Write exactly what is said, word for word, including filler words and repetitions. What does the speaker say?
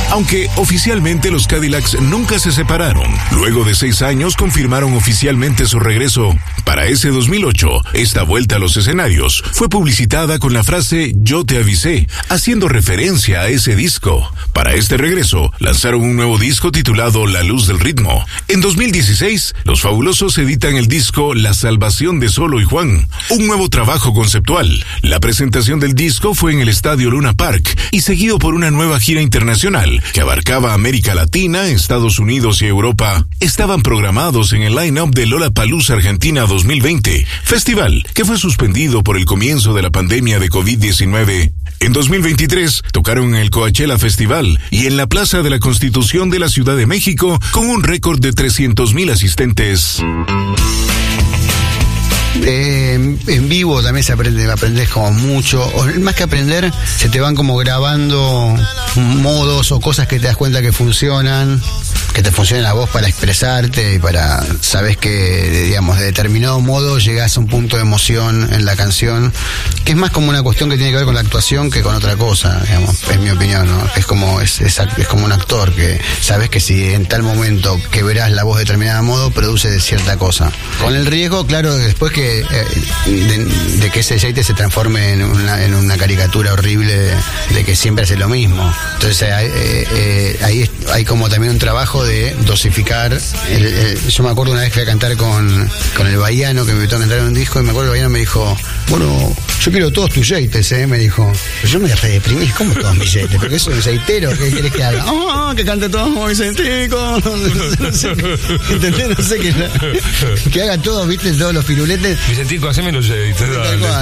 Aunque oficialmente los Cadillacs nunca se separaron, luego de seis años confirmaron oficialmente su regreso. Para ese dos mil ocho, esta vuelta a los escenarios fue publicitada con la frase "Yo te avisé", haciendo referencia a ese disco. Para este regreso, lanzaron un nuevo disco titulado La Luz del Ritmo. En dos mil dieciséis, los Fabulosos editan el disco La Salvación de Solo y Juan, un nuevo trabajo conceptual. La presentación del disco fue en el Estadio Luna Park y seguido por una nueva gira internacional que abarcaba América Latina, Estados Unidos y Europa. Estaban programados en el line-up de Lollapalooza Argentina dos mil veinte, festival que fue suspendido por el comienzo de la pandemia de COVID diecinueve. En dos mil veintitrés tocaron en el Coachella Festival y en la Plaza de la Constitución de la Ciudad de México con un récord de trescientos mil asistentes. Eh, en vivo también se aprende, aprendes como mucho, o más que aprender, se te van como grabando modos o cosas que te das cuenta que funcionan, que te funcionan a vos para expresarte y para, sabes que, digamos, de determinado modo llegas a un punto de emoción en la canción, que es más como una cuestión que tiene que ver con la actuación que con otra cosa, digamos, es mi opinión, ¿no? Es como, es, es, es como un actor que sabes que si en tal momento que verás la voz de determinado modo, produce de cierta cosa. Con el riesgo, claro, después que Eh, de, de que ese aceite se transforme en una, en una caricatura horrible de, de que siempre hace lo mismo. Entonces eh, eh, ahí hay como también un trabajo de dosificar. El, el, yo me acuerdo una vez que fui a cantar con, con el Bahiano, que me invitó a cantar en un disco, y me acuerdo que el Bahiano me dijo, bueno, yo quiero todos tus aceites, eh, me dijo. Pero yo me redeprimí, ¿cómo todos mis aceites? Porque eso es un aceitero, ¿qué querés que haga? Oh, que cante todos mis aceiticos. No sé, ¿entendés? No sé, que, que haga todos, viste, todos los piruletes. Vicentico, haceme los aceites, dale.